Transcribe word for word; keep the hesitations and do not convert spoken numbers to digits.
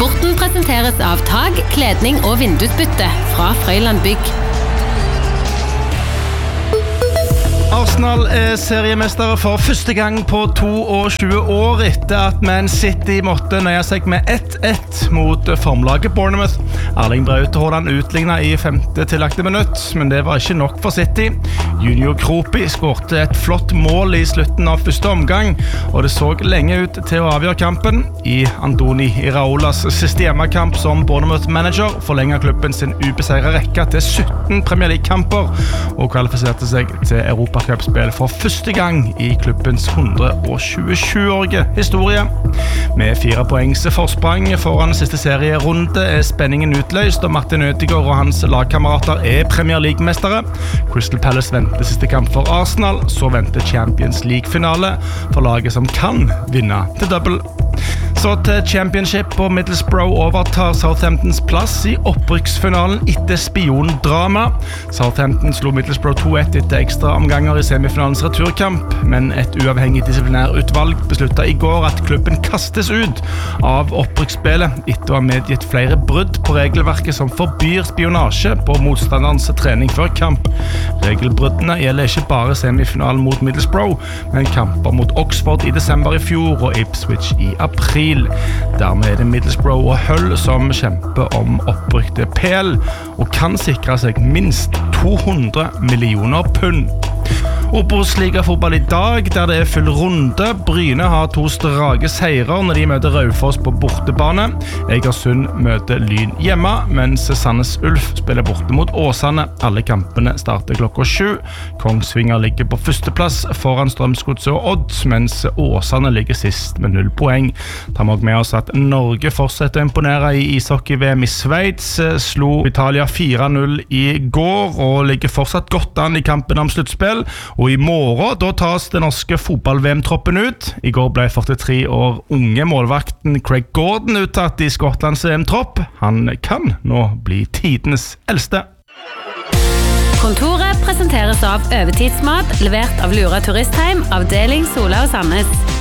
Sporten presenteres av tag, kledning og vindusbytte fra Frøyland Bygg. Arsenal er seriemestere for første gang på tjueto år etter at Man City måtte nøye seg med ett ett mot formlaget Bournemouth. Erling Braut Haaland utlignet i femte tillagte minutt, men det var ikke nok for City. Junior Kropi skårte et flott mål i slutten av første omgang, og det så lenge ut til å avgjøre kampen. I Andoni Iraolas siste hjemmekamp som Bournemouth-manager forlenget klubben sin ubeseiret rekke til sytten Premier League-kamper og kvalifiserte seg til Europa Cup-spill for første gang i klubbens hundre tjuesju-årige historie. Med fire poengs forsprang foran siste serierunde er spenningen utløst, og Martin Ødegaard og hans lagkamerater er Premier League-mestere. Crystal Palace venter siste kamp for Arsenal, så venter Champions League-finale for laget som kan vinne til double. Så til Championship, og Middlesbrough overtar Southamptons plass i opprykksfinalen etter spiondrama. Southampton slo Middlesbrough to ett etter ekstra omganger i semifinalens returkamp, men et uavhengig disiplinærutvalg besluttet i går at klubben kastes ut av opprykksspillet etter å ha medgitt flere brudd på regelverket som forbyr spionasje på motstanderens trening før kamp. Regelbruddene gjelder ikke bare semifinalen mot Middlesbrough, men kamper mot Oxford i desember i fjor og Ipswich i april. Dermed er det Middlesbrough og Hull som kjemper om opprykte P L og kan sikre seg minst to hundre millioner pund. Obos-liga-fotball i dag, der det er full runde. Bryne har to strake seirer når de møter Raufoss på bortebane. Egersund møter Lyn hjemme, mens Sandnes Ulf spiller borte mot Åsane. Alle kampene starter klokka sju. Kongsvinger ligger på førsteplass foran Strømsgodset og Odd, mens Åsane ligger sist med null poeng. Ta med med oss at Norge fortsetter å imponere i ishockey-V M i Sveits. Slo Italia fire null i går og ligger fortsatt godt an i kampen om sluttspill. Og i morgen, da tas det norske fotball-V M-troppen ut. I går ble førtitre år unge målvakten Craig Gordon uttatt i Skottlands V M-tropp. Han kan nå bli tidenes eldste. Kontoret presenteres av Øvetidsmat, levert av Lura Turistheim, avdeling Sola og Sandnes.